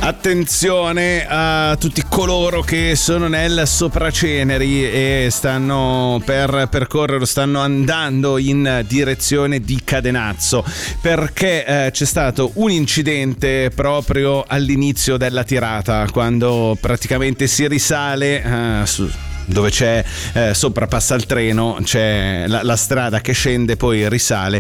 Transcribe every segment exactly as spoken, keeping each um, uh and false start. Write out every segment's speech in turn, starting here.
Attenzione a tutti coloro che sono nel Sopraceneri e stanno per percorrere, stanno andando in direzione di Cadenazzo, perché eh, c'è stato un incidente proprio all'inizio della tirata, quando praticamente si risale eh, su dove c'è eh, sopra passa il treno, c'è la, la strada che scende, poi risale.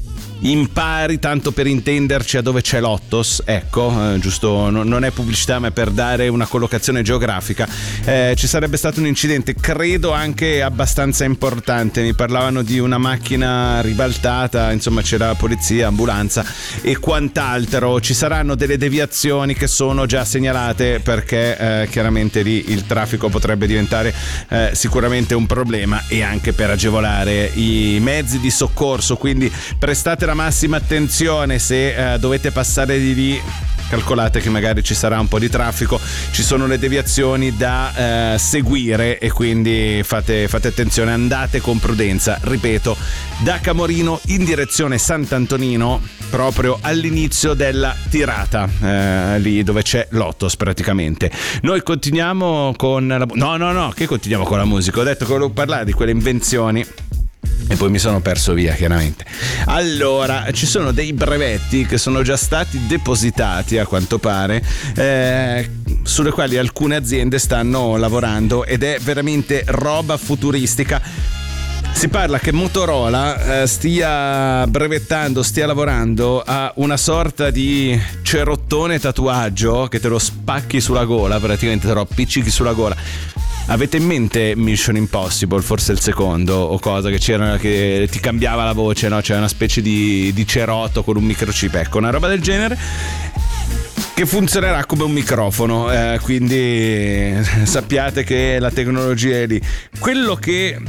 Impari, tanto per intenderci, a dove c'è l'Ottos, ecco, eh, giusto, no, non è pubblicità ma è per dare una collocazione geografica. Eh, ci sarebbe stato un incidente, credo anche abbastanza importante, mi parlavano di una macchina ribaltata, insomma c'era polizia, ambulanza e quant'altro. Ci saranno delle deviazioni che sono già segnalate, perché eh, chiaramente lì il traffico potrebbe diventare eh, sicuramente un problema, e anche per agevolare i mezzi di soccorso, quindi prestate la massima attenzione se eh, dovete passare di lì. Calcolate che magari ci sarà un po' di traffico, ci sono le deviazioni da eh, seguire, e quindi fate, fate attenzione, andate con prudenza. Ripeto, da Camorino in direzione Sant'Antonino, proprio all'inizio della tirata, eh, lì dove c'è l'Ottos praticamente. Noi continuiamo con la... no no no che continuiamo con la musica, ho detto che volevo parlare di quelle invenzioni e poi mi sono perso via, chiaramente. Allora, ci sono dei brevetti che sono già stati depositati, a quanto pare, eh, sulle quali alcune aziende stanno lavorando, ed è veramente roba futuristica. Si parla che Motorola eh, stia brevettando, stia lavorando a una sorta di cerottone tatuaggio che te lo spacchi sulla gola, praticamente te lo appiccichi sulla gola. Avete in mente Mission Impossible, forse il secondo, o cosa, che c'era, che ti cambiava la voce, no? C'è una specie di, di cerotto con un microchip, ecco, una roba del genere, che funzionerà come un microfono, eh, quindi sappiate che la tecnologia è lì. Quello che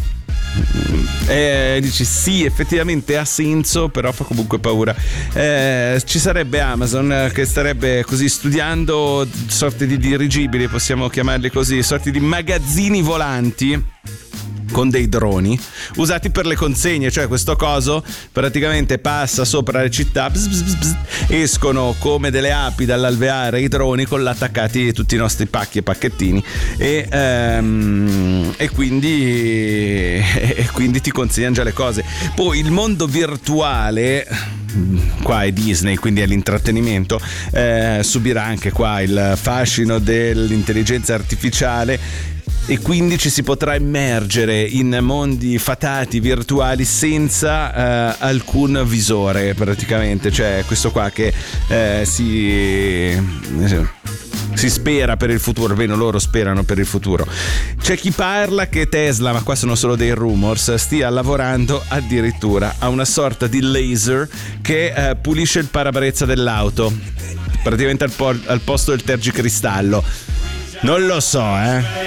Eh, dici sì, effettivamente ha senso, però fa comunque paura. Eh, ci sarebbe Amazon che starebbe così studiando sorti di dirigibili, possiamo chiamarli così, sorti di magazzini volanti con dei droni usati per le consegne, cioè questo coso praticamente passa sopra le città, bzz, bzz, bzz, escono come delle api dall'alveare i droni con l'attaccati tutti i nostri pacchi e pacchettini, e, ehm, e quindi e quindi ti consegnano già le cose. Poi il mondo virtuale, qua è Disney, quindi è l'intrattenimento, eh, subirà anche qua il fascino dell'intelligenza artificiale, e quindi ci si potrà immergere in mondi fatati virtuali senza eh, alcun visore, praticamente. Cioè questo qua che eh, si si spera per il futuro, almeno loro sperano per il futuro. C'è chi parla che Tesla, ma qua sono solo dei rumors, stia lavorando addirittura a una sorta di laser che eh, pulisce il parabrezza dell'auto, praticamente al, po- al posto del tergicristallo. Non lo so, eh